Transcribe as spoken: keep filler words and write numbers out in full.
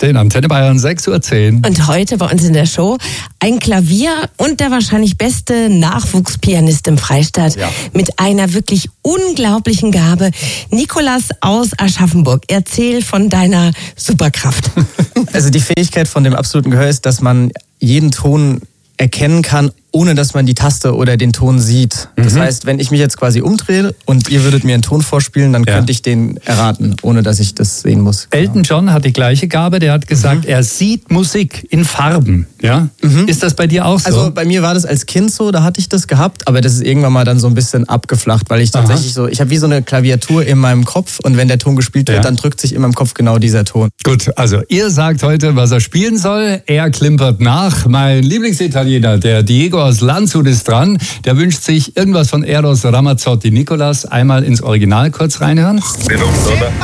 Kräfte in Antenne Bayern sechs Uhr zehn. Und heute bei uns in der Show ein Klavier und der wahrscheinlich beste Nachwuchspianist im Freistaat Ja. mit einer wirklich unglaublichen Gabe. Nikolas aus Aschaffenburg, erzähl von deiner Superkraft. Also die Fähigkeit von dem absoluten Gehör ist, dass man jeden Ton erkennen kann, ohne dass man die Taste oder den Ton sieht. Das mhm. heißt, wenn ich mich jetzt quasi umdrehe und ihr würdet mir einen Ton vorspielen, dann ja. könnte ich den erraten, ohne dass ich das sehen muss. Genau. Elton John hat die gleiche Gabe, der hat gesagt, mhm. er sieht Musik in Farben. Ja? Mhm. Ist das bei dir auch so? Also bei mir war das als Kind so, da hatte ich das gehabt, aber das ist irgendwann mal dann so ein bisschen abgeflacht, weil ich tatsächlich Aha. so, ich habe wie so eine Klaviatur in meinem Kopf und wenn der Ton gespielt wird, ja. dann drückt sich in meinem Kopf genau dieser Ton. Gut, also ihr sagt heute, was er spielen soll, er klimpert nach. Mein Lieblingsitaliener, der Diego aus Landshut, ist dran. Der wünscht sich irgendwas von Eros Ramazzotti. Nikolas, einmal ins Original kurz reinhören.